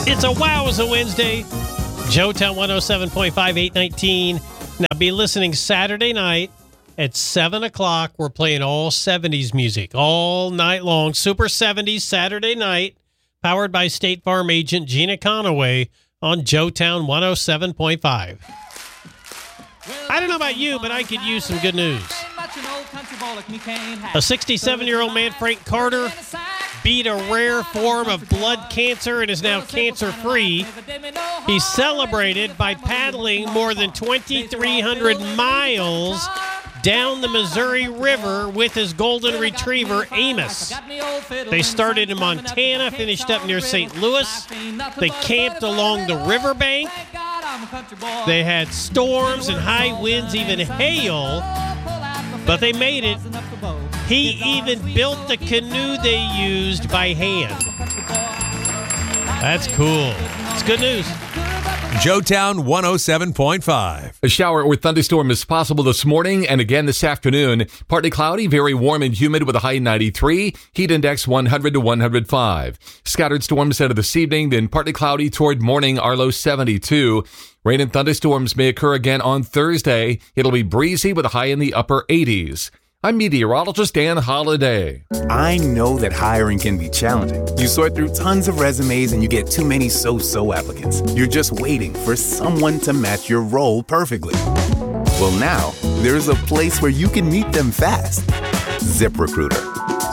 It's a Wowza Wednesday. Joetown 107.5, 819. Now be listening Saturday night at 7 o'clock. We're playing all 70s music all night long. Super 70s Saturday night, powered by State Farm agent Gina Conaway on Joetown 107.5. I don't know about you, but I could use some good news. A 67-year-old man, Frank Carter, beat a rare form of blood cancer and is now cancer-free. He celebrated by paddling more than 2,300 miles down the Missouri River with his golden retriever, Amos. They started in Montana, finished up near St. Louis. They camped along the riverbank. They had storms and high winds, even hail, but they made it. He even built the canoe they used by hand. That's cool. It's good news. Joetown 107.5. A shower or thunderstorm is possible this morning and again this afternoon. Partly cloudy, very warm and humid with a high 93. Heat index 100 to 105. Scattered storms out of this evening, then partly cloudy toward morning, our low 72. Rain and thunderstorms may occur again on Thursday. It'll be breezy with a high in the upper 80s. I'm meteorologist Dan Holliday. I know that hiring can be challenging. You sort through tons of resumes and you get too many so-so applicants. You're just waiting for someone to match your role perfectly. Well, now, there's a place where you can meet them fast. ZipRecruiter.